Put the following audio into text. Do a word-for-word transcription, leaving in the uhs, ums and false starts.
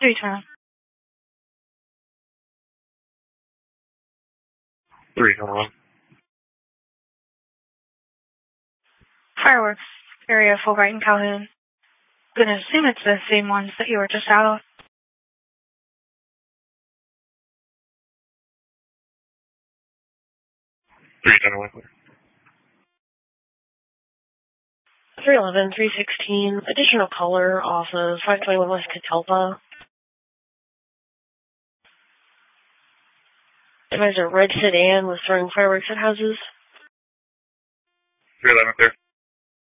three twenty. three twenty-one. Fireworks area Fulbright and Calhoun. Gonna assume it's the same ones that you were just out of. three twenty-one, clear. three eleven, three sixteen, additional color off of five twenty-one West Catalpa. There's a red sedan with throwing fireworks at houses. three eleven, clear.